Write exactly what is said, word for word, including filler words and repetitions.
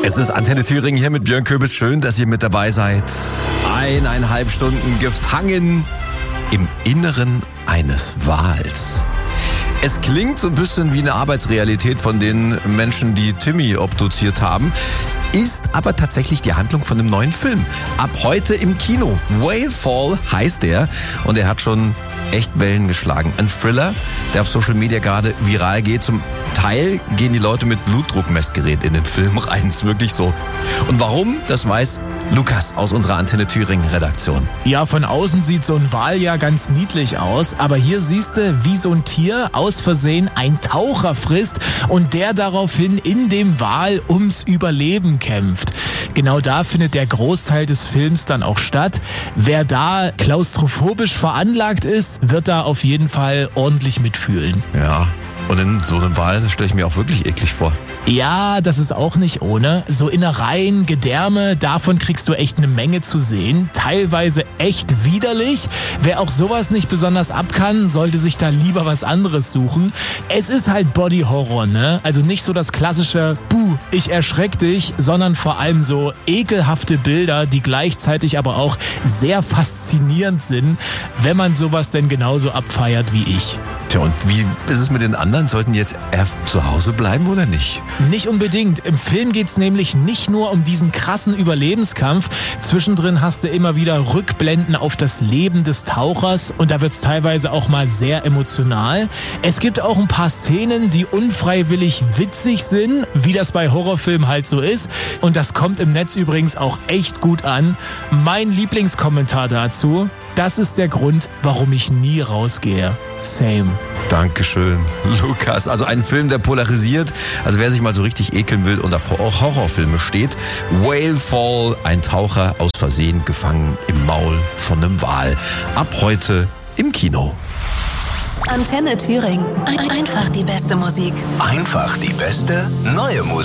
Es ist Antenne Thüringen hier mit Björn Köbis. Schön, dass ihr mit dabei seid. Eineinhalb Stunden gefangen im Inneren eines Wals. Es klingt so ein bisschen wie eine Arbeitsrealität von den Menschen, die Timmy obduziert haben, ist aber tatsächlich die Handlung von einem neuen Film. Ab heute im Kino. Whalefall heißt er und er hat schon echt Wellen geschlagen. Ein Thriller, der auf Social Media gerade viral geht. Zum Teil gehen die Leute mit Blutdruckmessgerät in den Film rein. Ist wirklich so. Und warum? Das weiß Lukas aus unserer Antenne Thüringen Redaktion. Ja, von außen sieht so ein Wal ja ganz niedlich aus, aber hier siehst du, wie so ein Tier aus Versehen ein Taucher frisst und der daraufhin in dem Wal ums Überleben kämpft. Genau da findet der Großteil des Films dann auch statt. Wer da klaustrophobisch veranlagt ist, wird da auf jeden Fall ordentlich mitfühlen. Ja, und in so einem Wal, das stelle ich mir auch wirklich eklig vor. Ja, das ist auch nicht ohne. So Innereien, Gedärme, davon kriegst du echt eine Menge zu sehen. Teilweise echt widerlich. Wer auch sowas nicht besonders ab kann, sollte sich da lieber was anderes suchen. Es ist halt Body Horror, ne? Also nicht so das klassische Buh, ich erschreck dich, sondern vor allem so ekelhafte Bilder, die gleichzeitig aber auch sehr faszinierend sind, wenn man sowas denn genauso abfeiert wie ich. Tja, und wie ist es mit den anderen? Sollten die jetzt eher zu Hause bleiben oder nicht? Nicht unbedingt. Im Film geht's nämlich nicht nur um diesen krassen Überlebenskampf. Zwischendrin hast du immer wieder Rückblenden auf das Leben des Tauchers und da wird's teilweise auch mal sehr emotional. Es gibt auch ein paar Szenen, die unfreiwillig witzig sind, wie das bei Horrorfilmen halt so ist. Und das kommt im Netz übrigens auch echt gut an. Mein Lieblingskommentar dazu: Das ist der Grund, warum ich nie rausgehe. Same. Dankeschön, Lukas. Also ein Film, der polarisiert. Also wer sich mal so richtig ekeln will und auf Horrorfilme steht. Whalefall, ein Taucher aus Versehen gefangen im Maul von einem Wal. Ab heute im Kino. Antenne Thüringen. Ein- Einfach die beste Musik. Einfach die beste neue Musik.